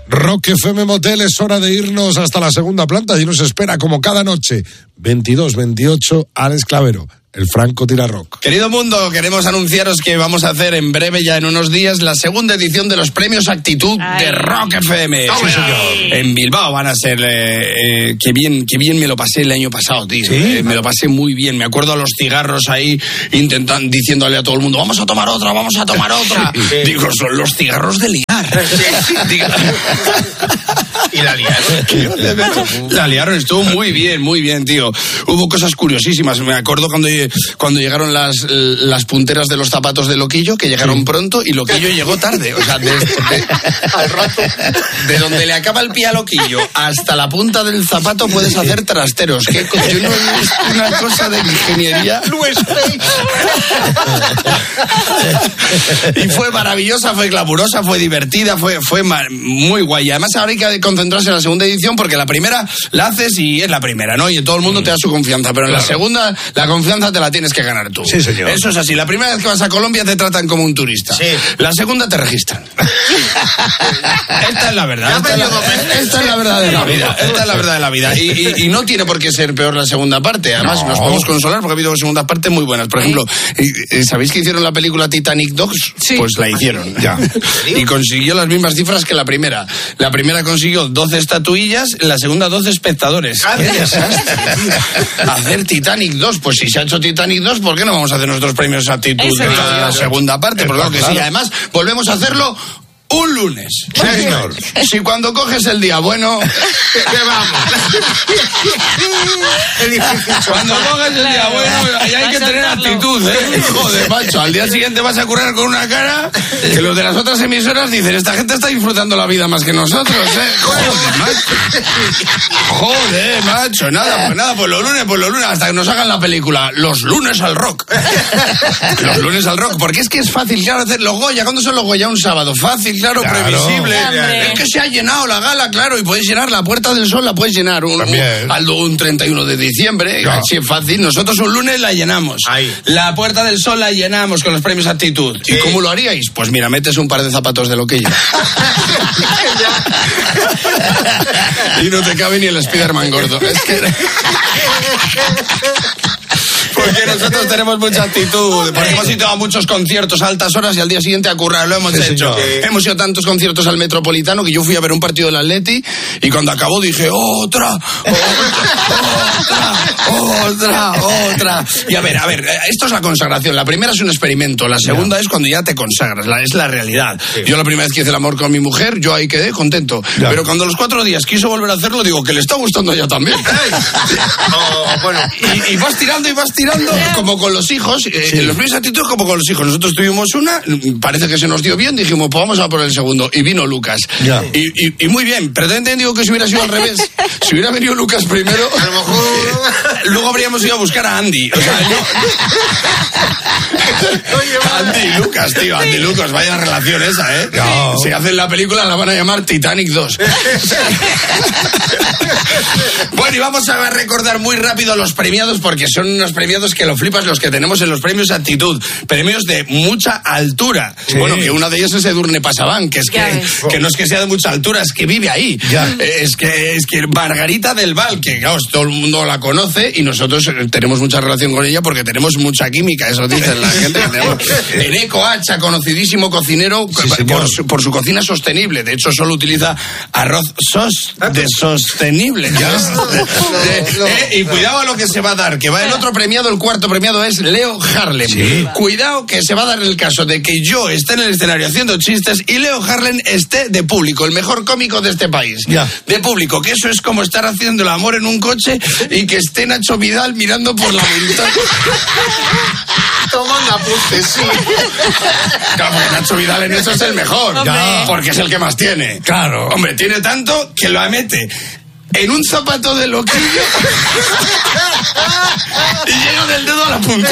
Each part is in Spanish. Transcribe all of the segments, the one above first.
Rock FM Motel, es hora de irnos hasta la segunda planta y nos espera como cada noche, 22-28, Alex Clavero, el francotirador. Querido mundo, queremos anunciaros que vamos a hacer en breve, ya en unos días, la segunda edición de los premios Actitud de Rock FM. Sí, señor. En Bilbao van a ser... qué bien me lo pasé el año pasado, tío. ¿Sí? Me lo pasé muy bien. Me acuerdo a los cigarros ahí diciéndole a todo el mundo, vamos a tomar otra. Sí. Digo, son los cigarros de liar. ¿Y la liaron? La liaron, estuvo muy bien, tío. Hubo cosas curiosísimas. Me acuerdo cuando llegaron las punteras de los zapatos de Loquillo, que llegaron pronto, y Loquillo llegó tarde. O sea, Al rato. de donde le acaba el pie a Loquillo hasta la punta del zapato puedes hacer trasteros. Yo no he visto una cosa de ingeniería. Y fue maravillosa, fue glamurosa, fue divertida, fue muy guay. Además, ahora hay que concentrarse en la segunda edición, porque la primera la haces y es la primera, ¿no? Y todo el mundo te da su confianza, pero en la segunda la confianza te la tienes que ganar tú. Sí, señor. Eso es así. La primera vez que vas a Colombia te tratan como un turista. Sí. La segunda te registran. Esta es la verdad. Esta es la verdad de la vida. Esta es la verdad de la vida. Y no tiene por qué ser peor la segunda parte. Además, nos podemos consolar porque ha habido segundas partes muy buenas. Por ejemplo, ¿sabéis que hicieron la película Titanic 2? Sí. Pues la hicieron. Ya. Y consiguió las mismas cifras que la primera. La primera consiguió 12 estatuillas, la segunda 12 espectadores. ¡Qué desastre! Hacer Titanic 2, pues si se ha hecho Titanic 2, ¿por qué no vamos a hacer nuestros premios Actitud Eso de es. la segunda parte? Pues claro que sí. Además, volvemos a hacerlo un lunes. Sí, señor. Si cuando coges el día bueno... ¿Qué vamos? Cuando coges el día bueno, ahí hay que tener actitud, ¿eh? Joder, macho, al día siguiente vas a currar con una cara que los de las otras emisoras dicen, esta gente está disfrutando la vida más que nosotros, ¿eh? Joder, macho, nada, pues los lunes, hasta que nos hagan la película, los lunes al rock. Los lunes al rock, porque es que es fácil, claro, hacer los Goya. ¿Cuándo son los Goya? Un sábado, fácil, claro, previsible. Hombre. Es que se ha llenado la gala, claro, y puedes llenar la Puerta del Sol, la puedes llenar un 31 de diciembre, Claro. así es fácil. Nosotros un lunes la llenamos. Ahí. La Puerta del Sol la llenamos con los premios Actitud. Sí. ¿Y cómo lo haríais? Pues mira, metes un par de zapatos de Loquillo. Y no te cabe ni el Spiderman gordo. Es que... Porque nosotros tenemos mucha actitud, porque hemos ido a muchos conciertos a altas horas y al día siguiente a currar, lo hemos hecho. señor. Hemos ido a tantos conciertos al Metropolitano que yo fui a ver un partido del Atleti y cuando acabó dije, otra. Y a ver, esto es la consagración. La primera es un experimento, la segunda es cuando ya te consagras, es la realidad. Sí. Yo la primera vez que hice el amor con mi mujer, yo ahí quedé contento. Ya. Pero cuando a los 4 días quiso volver a hacerlo, digo, que le está gustando ya también. Bueno, Y vas tirando, como con los hijos. Los primeros actitudes como con los hijos. Nosotros tuvimos una, parece que se nos dio bien, dijimos, pues vamos a por el segundo. Y vino Lucas. Ya. Y muy bien, pero también digo que si hubiera sido al revés, si hubiera venido Lucas primero, a lo mejor... luego habríamos ido a buscar a Andy. O sea, Andy y Lucas, tío. Andy y Lucas, vaya relación esa, ¿eh? No. Si hacen la película la van a llamar Titanic 2. Bueno, y vamos a recordar muy rápido a los premiados, porque son unos premiados que lo flipas, los que tenemos en los premios Actitud. Premios de mucha altura. Sí. Bueno, que una de ellas es Edurne Pasaban, que es que no es que sea de mucha altura, es que vive ahí. Ya. Es que Margarita del Val, que claro, todo el mundo la conoce y nosotros tenemos mucha relación con ella porque tenemos mucha química, eso dicen la gente. Eneco Hacha, conocidísimo cocinero, Sí, por su cocina sostenible. De hecho, solo utiliza arroz de sostenible. Y cuidado a lo que se va a dar, que va el otro premiado, el cuarto premiado es Leo Harlem. Sí. Cuidado que se va a dar el caso de que yo esté en el escenario haciendo chistes y Leo Harlem esté de público, el mejor cómico de este país. Ya. De público, que eso es como estar haciendo el amor en un coche y que esté Nacho Vidal mirando por la ventana. Tomando apuntes, sí. Claro, porque Nacho Vidal en eso es el mejor. Hombre. Porque es el que más tiene. Claro. Hombre, tiene tanto que lo mete en un zapato de Loquillo y llega del dedo a la punta.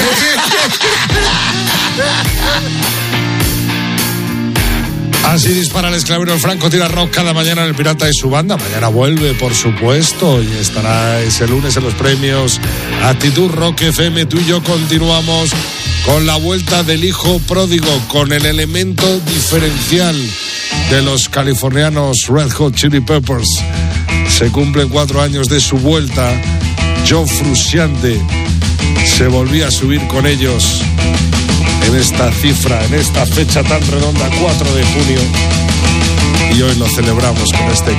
Así dispara el esclavero el francotirador cada mañana en el Pirata y su banda. Mañana vuelve, por supuesto, y estará ese lunes en los premios Actitud Rock FM. Tú y yo continuamos con la vuelta del hijo pródigo, con el elemento diferencial de los californianos Red Hot Chili Peppers. Se cumplen 4 años de su vuelta. John Frusciante se volvía a subir con ellos en esta cifra, en esta fecha tan redonda, 4 de junio. Y hoy lo celebramos con este